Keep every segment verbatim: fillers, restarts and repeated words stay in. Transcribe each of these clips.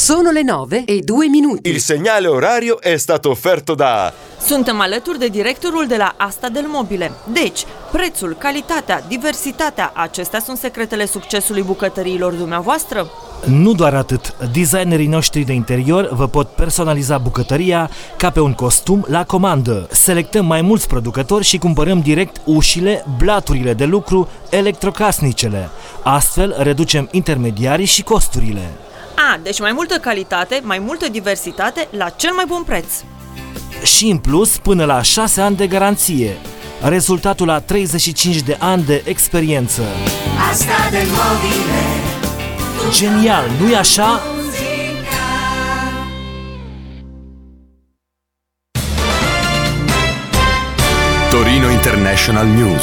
Sono le nove e due minuti. Il segnale orario è stato offerto da... Suntem alături de directorul de la Asta del Mobile. Deci, prețul, calitatea, diversitatea, acestea sunt secretele succesului bucătăriilor dumneavoastră? Nu doar atât, designerii noștri de interior vă pot personaliza bucătăria ca pe un costum la comandă. Selectăm mai mulți producători și cumpărăm direct ușile, blaturile de lucru, electrocasnicele. Astfel reducem intermediarii și costurile. A, deci mai multă calitate, mai multă diversitate la cel mai bun preț. Și în plus până la șase ani de garanție. Rezultatul la treizeci și cinci de ani de experiență. Asta del Mobile. Genial, nu-i așa? Torino International News.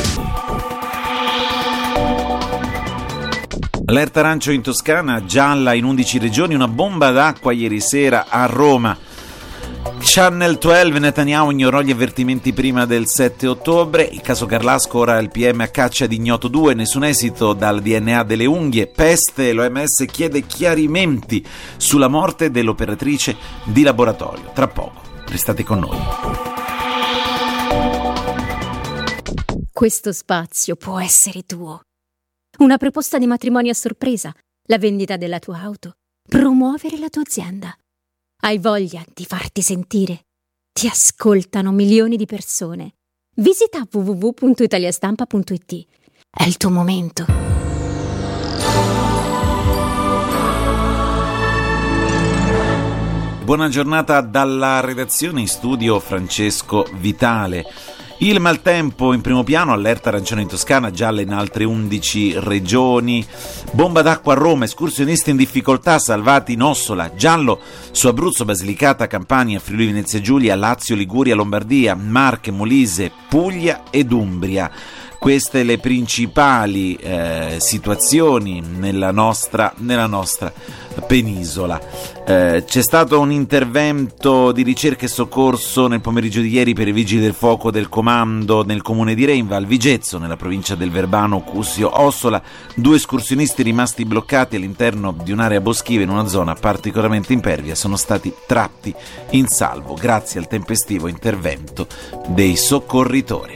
Allerta arancio in Toscana, gialla in undici regioni, una bomba d'acqua ieri sera a Roma. Channel dodici, Netanyahu ignorò gli avvertimenti prima del sette ottobre. Il caso Garlasco, ora il P M a caccia di ignoto due, nessun esito dal D N A delle unghie. Peste, l'O M S chiede chiarimenti sulla morte dell'operatrice di laboratorio. Tra poco, restate con noi. Questo spazio può essere tuo. Una proposta di matrimonio a sorpresa, la vendita della tua auto, promuovere la tua azienda. Hai voglia di farti sentire? Ti ascoltano milioni di persone. Visita w w w punto italiastampa punto i t. È il tuo momento. Buona giornata dalla redazione, in studio Francesco Vitale. Il maltempo in primo piano, allerta arancione in Toscana, gialla in altre undici regioni. Bomba d'acqua a Roma, escursionisti in difficoltà salvati in Ossola. Giallo su Abruzzo, Basilicata, Campania, Friuli Venezia Giulia, Lazio, Liguria, Lombardia, Marche, Molise, Puglia ed Umbria. Queste le principali eh, situazioni nella nostra, nella nostra penisola. Eh, c'è stato un intervento di ricerca e soccorso nel pomeriggio di ieri per i vigili del fuoco del comando nel comune di Renva, al Vigezzo, nella provincia del Verbano, Cusio, Ossola. Due escursionisti rimasti bloccati all'interno di un'area boschiva in una zona particolarmente impervia sono stati tratti in salvo grazie al tempestivo intervento dei soccorritori.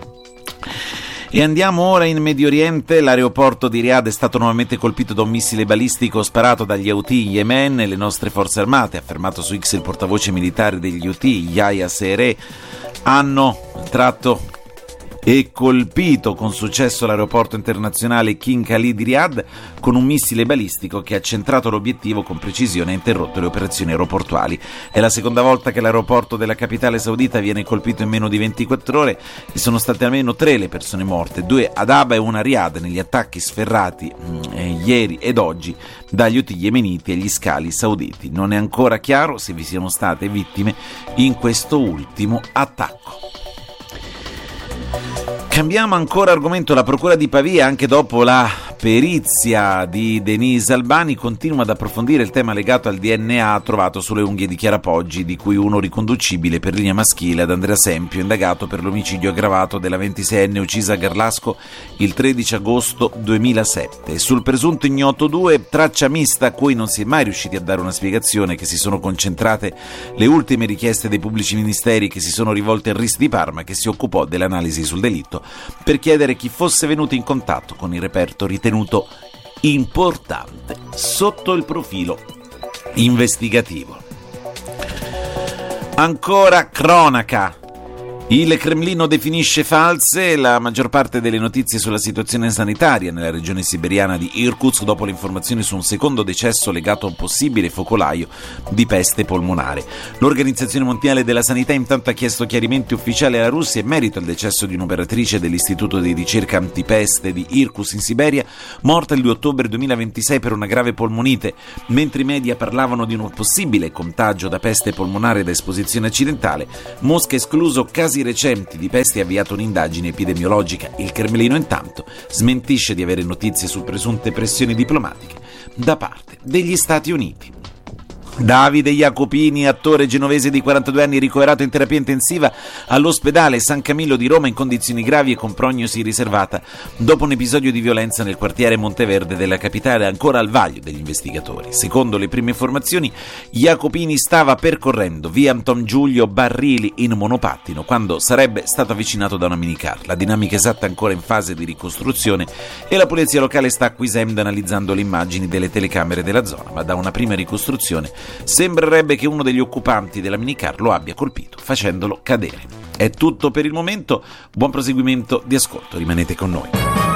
E andiamo ora in Medio Oriente. L'aeroporto di Riyadh è stato nuovamente colpito da un missile balistico sparato dagli Houthi Yemen. Le nostre forze armate, ha affermato su X il portavoce militare degli Houthi, Yahya Sereh, hanno tratto e colpito con successo l'aeroporto internazionale King Khalid di Riyadh con un missile balistico che ha centrato l'obiettivo con precisione e ha interrotto le operazioni aeroportuali. È la seconda volta che l'aeroporto della capitale saudita viene colpito in meno di ventiquattro ore e sono state almeno tre le persone morte, due ad Aba e una a Riyadh, negli attacchi sferrati mh, eh, ieri ed oggi dagli Houthi yemeniti e gli scali sauditi. Non è ancora chiaro se vi siano state vittime in questo ultimo attacco. Cambiamo ancora argomento. La procura di Pavia, anche dopo la perizia di Denise Albani, continua ad approfondire il tema legato al D N A trovato sulle unghie di Chiara Poggi, di cui uno riconducibile per linea maschile ad Andrea Sempio, indagato per l'omicidio aggravato della ventiseienne uccisa a Garlasco il tredici agosto duemilasette. Sul presunto ignoto due, traccia mista a cui non si è mai riusciti a dare una spiegazione, che si sono concentrate le ultime richieste dei pubblici ministeri che si sono rivolti al R I S di Parma, che si occupò dell'analisi sul delitto per chiedere chi fosse venuto in contatto con il reperto ritenuto importante sotto il profilo investigativo. Ancora cronaca. Il Cremlino definisce false la maggior parte delle notizie sulla situazione sanitaria nella regione siberiana di Irkutsk dopo le informazioni su un secondo decesso legato a un possibile focolaio di peste polmonare. L'Organizzazione Mondiale della Sanità intanto ha chiesto chiarimenti ufficiali alla Russia in merito al decesso di un'operatrice dell'Istituto di ricerca antipeste di Irkutsk in Siberia, morta il due ottobre duemilaventisei per una grave polmonite. Mentre i media parlavano di un possibile contagio da peste polmonare da esposizione accidentale, Mosca ha escluso casi recenti di peste e ha avviato un'indagine epidemiologica. Il Cremlino intanto smentisce di avere notizie su presunte pressioni diplomatiche da parte degli Stati Uniti. Davide Jacopini, attore genovese di quarantadue anni ricoverato in terapia intensiva all'ospedale San Camillo di Roma in condizioni gravi e con prognosi riservata dopo un episodio di violenza nel quartiere Monteverde della capitale, ancora al vaglio degli investigatori. Secondo le prime informazioni, Jacopini stava percorrendo via Anton Giulio Barrili in monopattino quando sarebbe stato avvicinato da una minicar. La dinamica esatta è ancora in fase di ricostruzione e la polizia locale sta acquisendo e analizzando le immagini delle telecamere della zona, ma da una prima ricostruzione sembrerebbe che uno degli occupanti della minicar lo abbia colpito facendolo cadere. È tutto per il momento, buon proseguimento di ascolto, rimanete con noi.